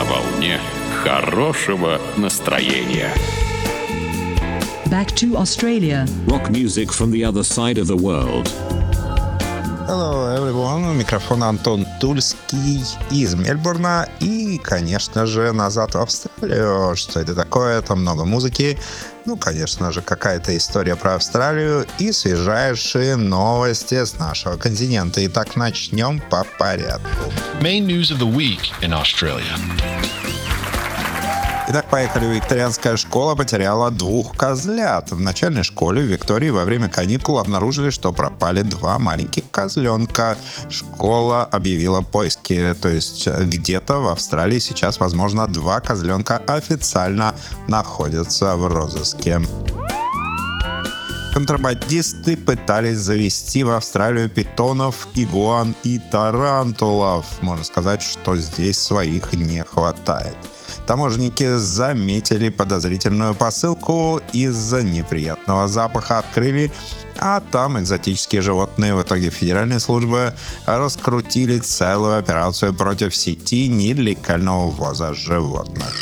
на волне хорошего настроения. Back to Australia. Rock music from the other side of the world. Hello everyone, у микрофона Антон Тульский из Мельбурна и, конечно же, назад в Австралию. Что это такое? Это много музыки, конечно же, какая-то история про Австралию и свежайшие новости с нашего континента. Итак, начнем по порядку. Main news of the week in Australia. Итак, поехали. Викторианская школа потеряла 2 козлят. В начальной школе в Виктории во время каникул обнаружили, что пропали 2 маленьких козленка. Школа объявила поиски. То есть где-то в Австралии сейчас, возможно, 2 козленка официально находятся в розыске. Контрабандисты пытались завести в Австралию питонов, игуан и тарантулов. Можно сказать, что здесь своих не хватает. Таможенники заметили подозрительную посылку, из-за неприятного запаха открыли, а там экзотические животные. В итоге федеральные службы раскрутили целую операцию против сети нелегального ввоза животных.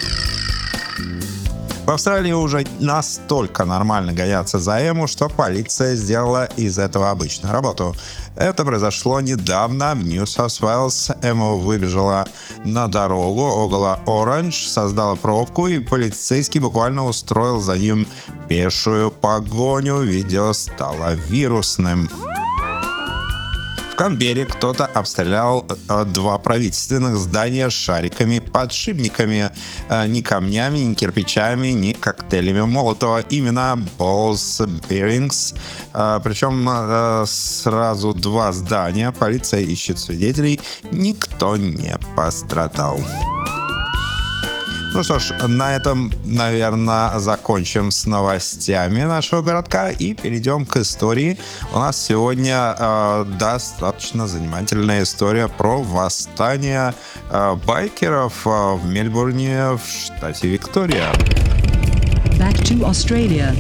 В Австралии уже настолько нормально гоняться за эму, что полиция сделала из этого обычную работу. Это произошло недавно в Нью-Саус-Уэльс. Эмма выбежала на дорогу около Оранж, создала пробку, и полицейский буквально устроил за ним пешую погоню. Видео стало вирусным. В Канберре кто-то обстрелял 2 правительственных здания шариками-подшипниками, ни камнями, ни кирпичами, ни коктейлями Молотова. Именно Balls Bearings. Причем сразу 2 здания. Полиция ищет свидетелей. Никто не пострадал. Ну что ж, на этом, наверное, закончим с новостями нашего городка и перейдем к истории. У нас сегодня достаточно занимательная история про восстание байкеров в Мельбурне в штате Виктория. Back to Australia.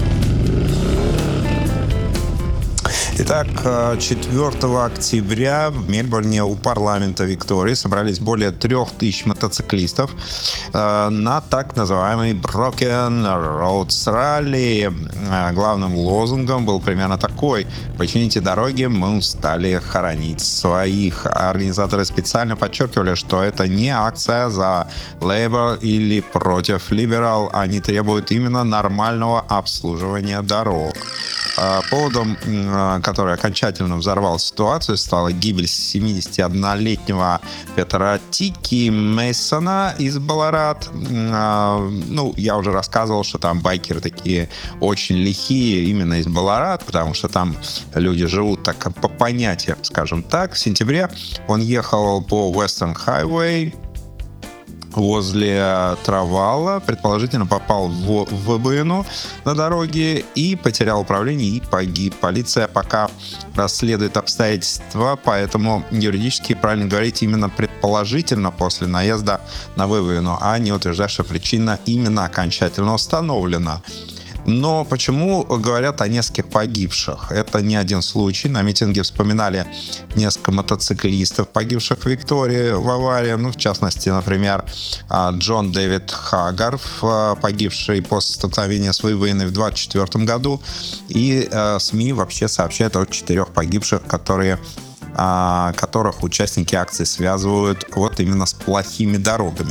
Итак, 4 октября в Мельбурне у парламента Виктории собрались более 3000 мотоциклистов на так называемый Broken Roads Rally. Главным лозунгом был примерно такой: «Почините дороги, мы устали хоронить своих». Организаторы специально подчеркивали, что это не акция за Labour или против Liberal. Они требуют именно нормального обслуживания дорог. Поводом, который окончательно взорвал ситуацию, стала гибель 71-летнего Петра Тики Мейсона из Баларат. Я уже рассказывал, что там байкеры такие очень лихие именно из Баларат, потому что там люди живут так по понятиям, скажем так. В сентябре он ехал по Western Highway возле Травала, предположительно попал в выбоину на дороге и потерял управление и погиб. Полиция пока расследует обстоятельства, поэтому юридически правильно говорить именно предположительно после наезда на выбоину, а не утверждать, что причина именно окончательно установлена. Но почему говорят о нескольких погибших? Это не один случай. На митинге вспоминали несколько мотоциклистов, погибших в Виктории в аварии. В частности, например, Джон Дэвид Хаггард, погибший после столкновения с выбоиной в 1924 году. И СМИ вообще сообщают о 4 погибших, которых участники акции связывают вот именно с плохими дорогами.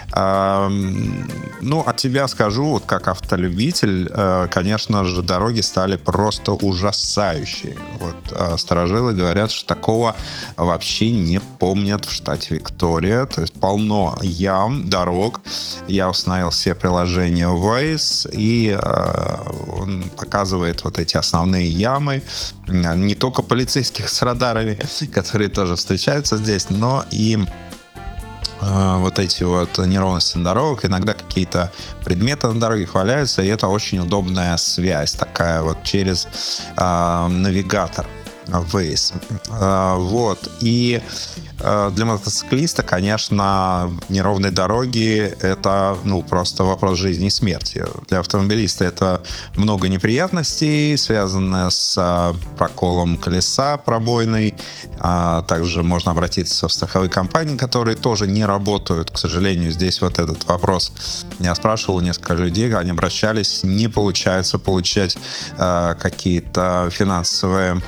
От тебя скажу, как автолюбитель, конечно же, дороги стали просто ужасающие. Старожилы говорят, что такого вообще не помнят в штате Виктория. То есть полно ям, дорог. Я установил все приложения Waze, и он показывает вот эти основные ямы. Не только полицейских с радарами, которые тоже встречаются здесь, но и вот эти вот неровности на дорогах, иногда какие-то предметы на дороге валяются, и это очень удобная связь такая вот через навигатор. Waze. Вот. И для мотоциклиста, конечно, неровные дороги — это, просто вопрос жизни и смерти. Для автомобилиста это много неприятностей, связанных с проколом колеса пробойной. Также можно обратиться в страховые компании, которые тоже не работают. К сожалению, здесь вот этот вопрос. Я спрашивал несколько людей, они обращались, не получается получать какие-то финансовые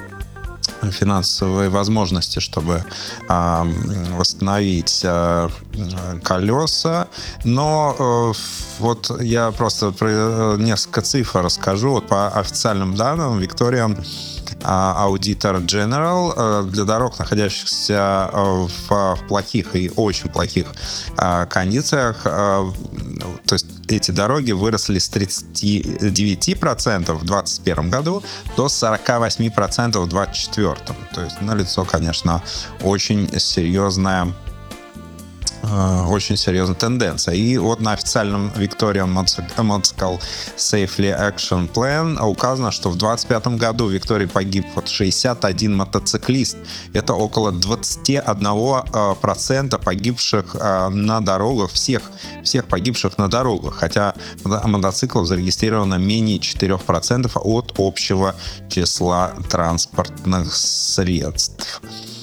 возможности, чтобы восстановить колеса. Но вот я просто про несколько цифр расскажу. Вот по официальным данным, Victorian Auditor General для дорог, находящихся в плохих и очень плохих кондициях, то есть эти дороги выросли с 39% в 2021 году до 48% в 2024. То есть налицо, конечно, очень серьезная тенденция. И вот на официальном Victorian Motorcycle Safety Action Plan указано, что в 2025 году в Виктории погиб 61 мотоциклист. Это около 21% погибших на дорогах, всех погибших на дорогах. Хотя мотоциклов зарегистрировано менее 4% от общего числа транспортных средств.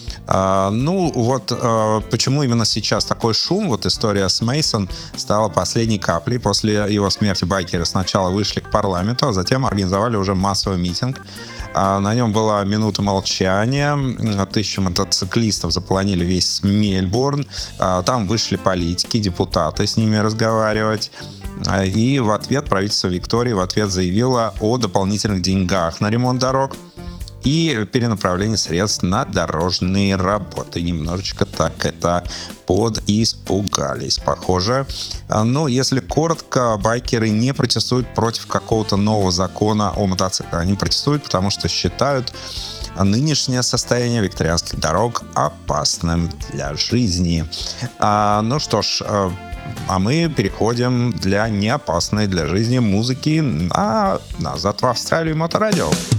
Почему именно сейчас такой шум? Вот история с Мейсон стала последней каплей. После его смерти байкеры сначала вышли к парламенту, а затем организовали уже массовый митинг. На нем была минута молчания. 1000 мотоциклистов заполонили весь Мельбурн. Там вышли политики, депутаты с ними разговаривать. И в ответ правительство Виктории заявило о дополнительных деньгах на ремонт дорог и перенаправление средств на дорожные работы. Немножечко так это подиспугались, похоже. Если коротко, байкеры не протестуют против какого-то нового закона о мотоциклах. Они протестуют, потому что считают нынешнее состояние викторианских дорог опасным для жизни. А мы переходим для неопасной для жизни музыки назад в Австралию Моторадио.